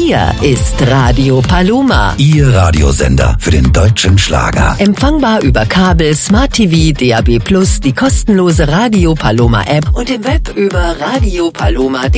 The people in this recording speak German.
Hier ist Radio Paloma. Ihr Radiosender für den deutschen Schlager. Empfangbar über Kabel, Smart TV, DAB+, die kostenlose Radio Paloma App und im Web über radiopaloma.de.